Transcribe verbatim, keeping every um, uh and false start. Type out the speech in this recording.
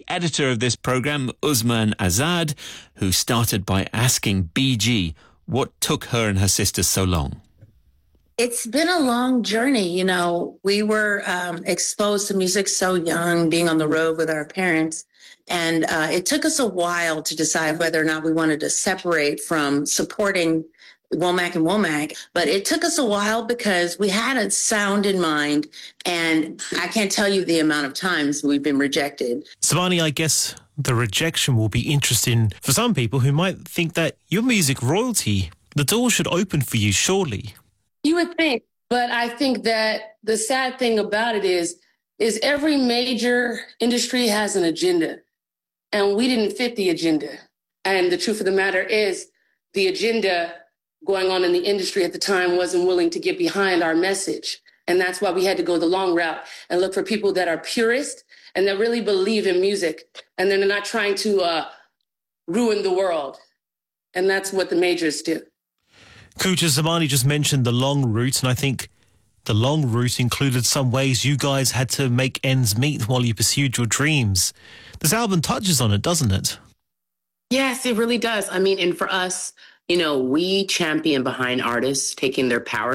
editor of this programme, Uzma Azad, who started by asking B G what took her and her sisters so long. It's been a long journey. You know, we were um, exposed to music so young, being on the road with our parents. And uh, it took us a while to decide whether or not we wanted to separate from supporting Womack and Womack. But it took us a while because we had a sound in mind. And I can't tell you the amount of times we've been rejected. Zamani, I guess the rejection will be interesting for some people who might think that your music royalty, the door should open for you, surely. You would think, but I think that the sad thing about it is, is every major industry has an agenda. And we didn't fit the agenda. And the truth of the matter is the agenda going on in the industry at the time wasn't willing to get behind our message. And that's why we had to go the long route and look for people that are purist and that really believe in music. And then they're not trying to uh, ruin the world. And that's what the majors do. Kucha, Zamani just mentioned the long route, and I think the long route included some ways you guys had to make ends meet while you pursued your dreams. This album touches on it, doesn't it? Yes, it really does. I mean, and for us, you know, we champion behind artists taking their power